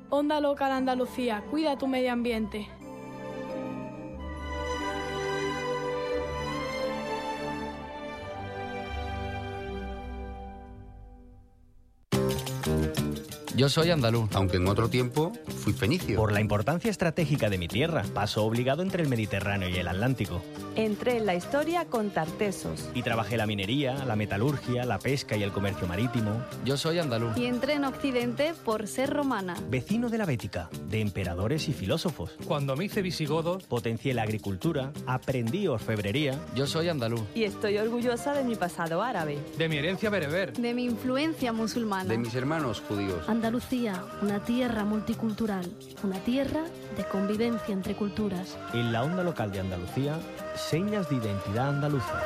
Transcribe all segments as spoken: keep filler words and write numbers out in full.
Onda Local Andalucía, cuida tu medio ambiente. Yo soy andaluz, aunque en otro tiempo fui fenicio. Por la importancia estratégica de mi tierra, paso obligado entre el Mediterráneo y el Atlántico. Entré en la historia con Tartesos. Y trabajé la minería, la metalurgia, la pesca y el comercio marítimo. Yo soy andaluz. Y entré en Occidente por ser romana. Vecino de la Bética, de emperadores y filósofos. Cuando me hice visigodo, potencié la agricultura, aprendí orfebrería. Yo soy andaluz. Y estoy orgullosa de mi pasado árabe. De mi herencia bereber. De mi influencia musulmana. De mis hermanos judíos. Andalucía, una tierra multicultural, una tierra de convivencia entre culturas. En la onda local de Andalucía, señas de identidad andaluzas.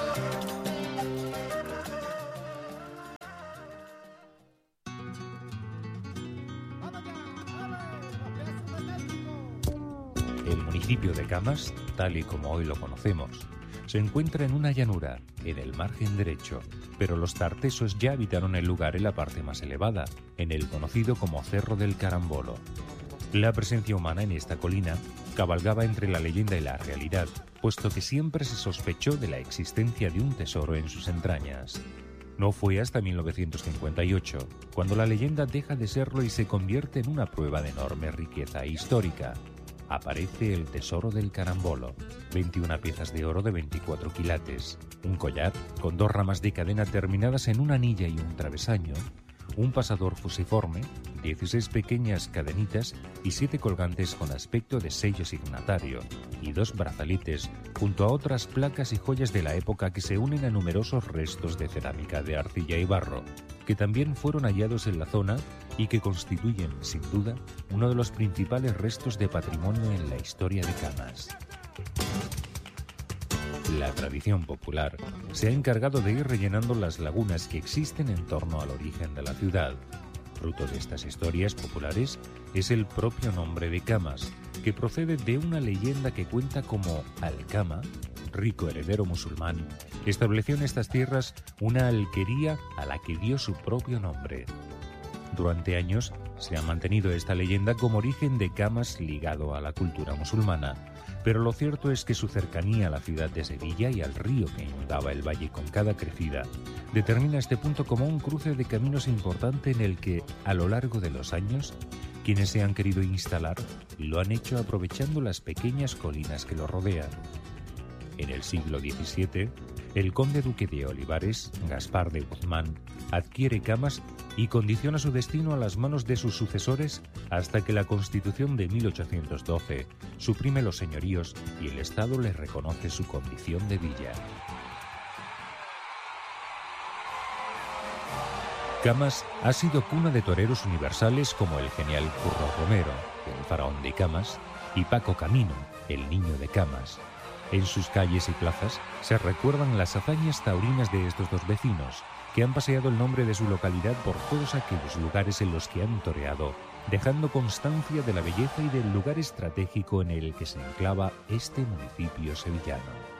El municipio de Camas, tal y como hoy lo conocemos, se encuentra en una llanura, en el margen derecho, pero los tartesos ya habitaron el lugar en la parte más elevada, en el conocido como Cerro del Carambolo. La presencia humana en esta colina cabalgaba entre la leyenda y la realidad, puesto que siempre se sospechó de la existencia de un tesoro en sus entrañas. No fue hasta mil novecientos cincuenta y ocho, cuando la leyenda deja de serlo y se convierte en una prueba de enorme riqueza histórica. Aparece el tesoro del Carambolo, veintiuna piezas de oro de veinticuatro quilates, un collar con dos ramas de cadena terminadas en una anilla y un travesaño, un pasador fusiforme, dieciséis pequeñas cadenitas y siete colgantes con aspecto de sello signatario, y dos brazaletes, junto a otras placas y joyas de la época que se unen a numerosos restos de cerámica de arcilla y barro, que también fueron hallados en la zona y que constituyen, sin duda, uno de los principales restos de patrimonio en la historia de Camas. La tradición popular se ha encargado de ir rellenando las lagunas que existen en torno al origen de la ciudad. Fruto de estas historias populares es el propio nombre de Camas, que procede de una leyenda que cuenta cómo Al-Kama, rico heredero musulmán, estableció en estas tierras una alquería a la que dio su propio nombre. Durante años se ha mantenido esta leyenda como origen de Camas ligado a la cultura musulmana, pero lo cierto es que su cercanía a la ciudad de Sevilla y al río que inundaba el valle con cada crecida determina este punto como un cruce de caminos importante en el que, a lo largo de los años, quienes se han querido instalar lo han hecho aprovechando las pequeñas colinas que lo rodean. En el siglo diecisiete, el conde duque de Olivares, Gaspar de Guzmán, adquiere Camas y condiciona su destino a las manos de sus sucesores hasta que la Constitución de mil ochocientos doce suprime los señoríos y el Estado les reconoce su condición de villa. Camas ha sido cuna de toreros universales como el genial Curro Romero, el faraón de Camas, y Paco Camino, el niño de Camas. En sus calles y plazas se recuerdan las hazañas taurinas de estos dos vecinos, que han paseado el nombre de su localidad por todos aquellos lugares en los que han toreado, dejando constancia de la belleza y del lugar estratégico en el que se enclava este municipio sevillano.